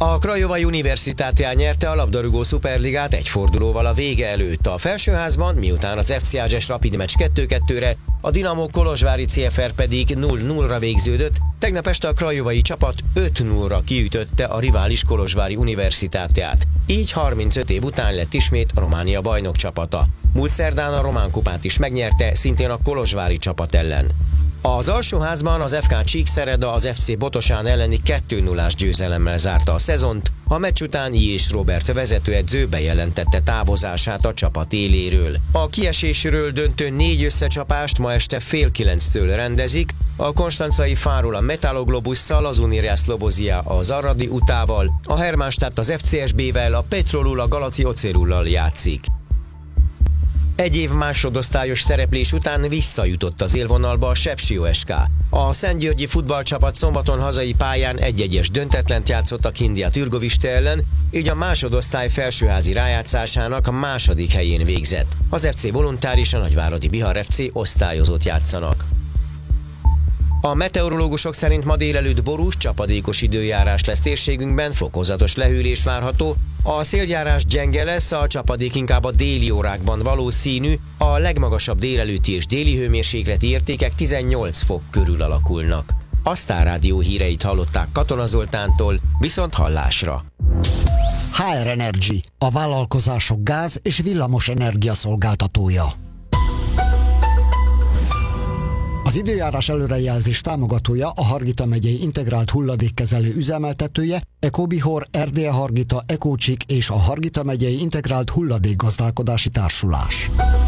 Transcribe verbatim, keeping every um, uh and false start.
A Craiovai Universitatea nyerte a labdarúgó szuperligát egy fordulóval a vége előtt. A felsőházban, miután az ef cé Ágyes Rapid meccs kettő kettőre, a Dinamo Kolozsvári cé ef er pedig nulla nullra végződött, tegnap este a craiovai csapat öt nullra kiütötte a rivális Kolozsvári Universitateát. Így harmincöt év után lett ismét Románia bajnok csapata. Múlt szerdán a román kupát is megnyerte, szintén a kolozsvári csapat ellen. Az alsóházban az ef ká Csíkszereda az ef cé Botosán elleni kettő nullás győzelemmel zárta a szezont, a meccs után I. és Robert vezetőedző bejelentette távozását a csapat éléről. A kiesésről döntő négy összecsapást ma este fél kilenctől rendezik, a konstancai Fárul a Metaloglobusszal, az Unirea Slobozia az Aradi Utával, a Hermannstadt az ef cé es bé-vel, a Petrolul a Galaci Ocerullal játszik. Egy év másodosztályos szereplés után visszajutott az élvonalba a Sepsi o es ká. A szentgyörgyi futballcsapat szombaton hazai pályán egy-egyes döntetlent játszott a Kindia Türgoviste ellen, így a másodosztály felsőházi rájátszásának a második helyén végzett. Az ef cé Voluntár és a Nagyváradi Bihar ef cé osztályozott játszanak. A meteorológusok szerint ma délelőtt borús, csapadékos időjárás lesz térségünkben, fokozatos lehűlés várható, a széljárás gyenge lesz, a csapadék inkább a déli órákban valószínű, a legmagasabb délelőtti és déli hőmérsékleti értékek tizennyolc fok körül alakulnak. A Sztár Rádió híreit hallották Katona Zoltántól, viszont hallásra. há er Energy, a vállalkozások gáz- és villamos energia szolgáltatója. Az időjárás előrejelzés támogatója a Hargita megyei integrált hulladékkezelő üzemeltetője, Ecobihor, Erdélye Hargita, Ecócsik és a Hargita megyei integrált hulladékgazdálkodási társulás.